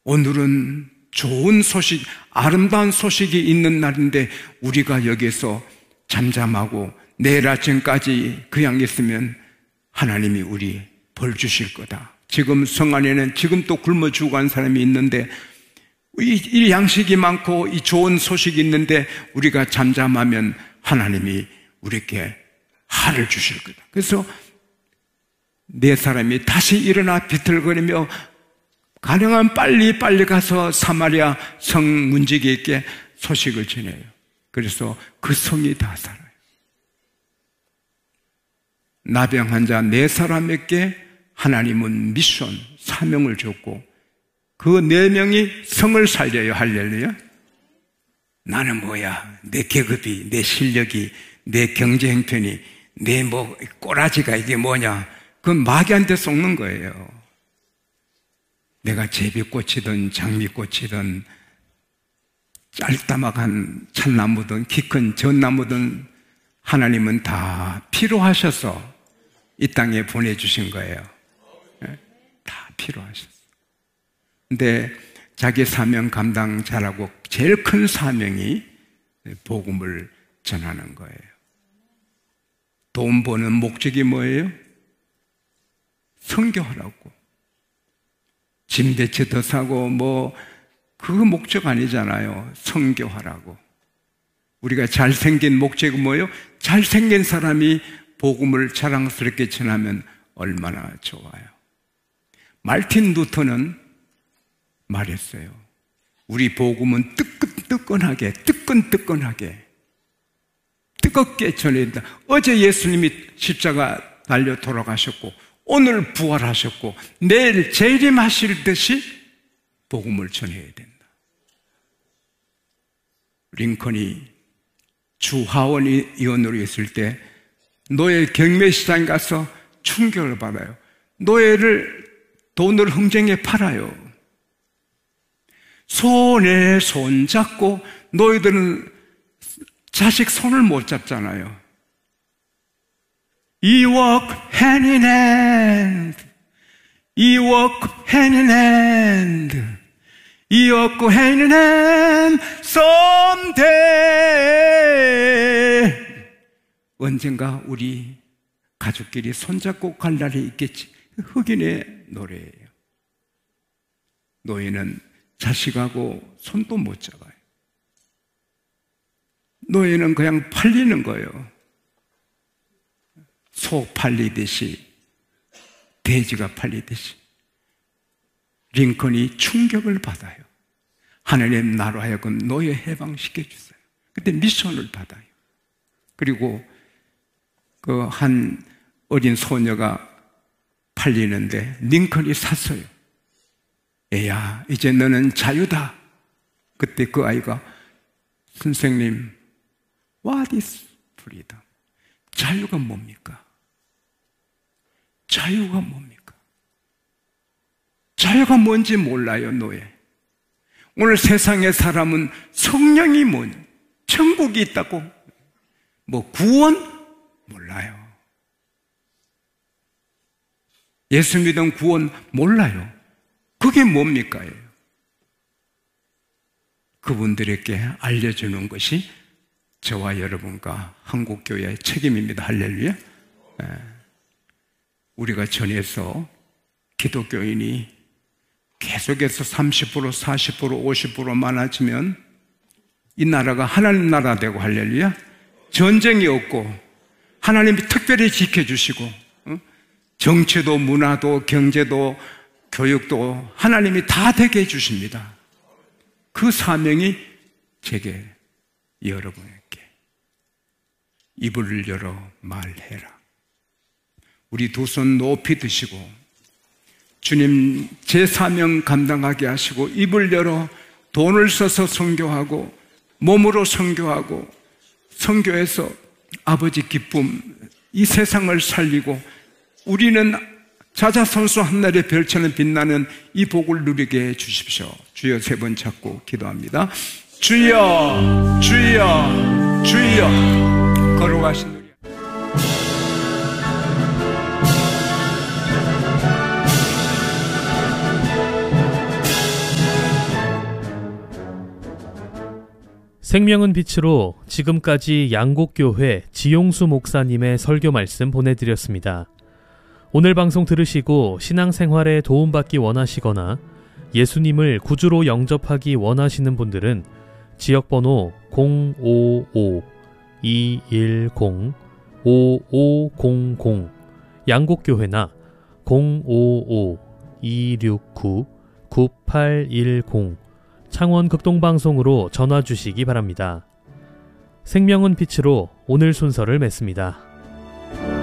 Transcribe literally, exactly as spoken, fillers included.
오늘은 좋은 소식, 아름다운 소식이 있는 날인데 우리가 여기서 잠잠하고 내일 아침까지 그냥 있으면 하나님이 우리 벌 주실 거다. 지금 성 안에는 지금 또 굶어 죽어간 사람이 있는데 이, 이 양식이 많고 이 좋은 소식이 있는데 우리가 잠잠하면 하나님이 우리에게 할을 주실 거다. 그래서 네 사람이 다시 일어나 비틀거리며 가능한 빨리 빨리 가서 사마리아 성 문지기에게 소식을 전해요. 그래서 그 성이 다 살아요. 나병 환자 네 사람에게 하나님은 미션, 사명을 줬고 그 네 명이 성을 살려요. 할렐루야. 나는 뭐야, 내 계급이, 내 실력이, 내 경제 형편이, 내 뭐 꼬라지가 이게 뭐냐, 그건 마귀한테 속는 거예요. 내가 제비꽃이든 장미꽃이든 짤다막한 참나무든 키 큰 전나무든 하나님은 다 필요하셔서 이 땅에 보내주신 거예요. 다 필요하셨어. 근데 자기 사명 감당 잘하고 제일 큰 사명이 복음을 전하는 거예요. 돈 버는 목적이 뭐예요? 선교하라고. 짐 대체 더 사고 뭐 그거 목적 아니잖아요. 선교하라고. 우리가 잘생긴 목적이 뭐예요? 잘생긴 사람이 복음을 자랑스럽게 전하면 얼마나 좋아요. 말틴 루터는 말했어요. 우리 복음은 뜨끈뜨끈하게 뜨끈뜨끈하게 뜨겁게 전해야 된다. 어제 예수님이 십자가 달려 돌아가셨고 오늘 부활하셨고 내일 재림하실 듯이 복음을 전해야 된다. 링컨이 주 하원 의원으로 있을 때 노예 경매시장에 가서 충격을 받아요. 노예를 돈을 흥정해 팔아요. 손에 손 잡고, 노예들은 자식 손을 못 잡잖아요. You walk hand in hand. You walk hand in hand. You walk hand in hand. someday. 언젠가 우리 가족끼리 손잡고 갈 날이 있겠지. 흑인의 노래예요. 노예는 자식하고 손도 못 잡아요. 노예는 그냥 팔리는 거예요. 소 팔리듯이, 돼지가 팔리듯이. 링컨이 충격을 받아요. 하나님 나로 하여금 노예 해방시켜 주세요. 그때 미션을 받아요. 그리고 그 한 어린 소녀가 팔리는데 링컨이 샀어요. 애야, 이제 너는 자유다. 그때 그 아이가, 선생님, what is freedom? 자유가 뭡니까? 자유가 뭡니까? 자유가 뭔지 몰라요, 노예. 오늘 세상의 사람은 성령이 뭐냐, 천국이 있다고, 뭐 구원? 몰라요. 예수 믿은 구원 몰라요. 그게 뭡니까? 그분들에게 알려주는 것이 저와 여러분과 한국교회의 책임입니다. 할렐루야. 네. 우리가 전해서 기독교인이 계속해서 삼십 퍼센트, 사십 퍼센트, 오십 퍼센트 많아지면 이 나라가 하나님 나라 되고, 할렐루야. 전쟁이 없고 하나님이 특별히 지켜주시고, 정치도 문화도 경제도 교육도 하나님이 다 되게 해주십니다. 그 사명이 제게, 여러분에게 입을 열어 말해라. 우리 두 손 높이 드시고, 주님 제 사명 감당하게 하시고, 입을 열어 돈을 써서 선교하고 몸으로 선교하고 선교해서 아버지 기쁨, 이 세상을 살리고 우리는 자자손수 한날의 별처럼 빛나는 이 복을 누리게 해주십시오. 주여 세 번 찾고 기도합니다. 주여, 주여, 주여. 걸어가신 우리 생명은 빛으로 지금까지 양곡교회 지용수 목사님의 설교 말씀 보내드렸습니다. 오늘 방송 들으시고 신앙생활에 도움받기 원하시거나 예수님을 구주로 영접하기 원하시는 분들은 지역번호 공오오 이일공 오오공공 양곡교회나 공오오 이육구 구팔일공 창원 극동방송으로 전화 주시기 바랍니다. 생명은 빛으로 오늘 순서를 맺습니다.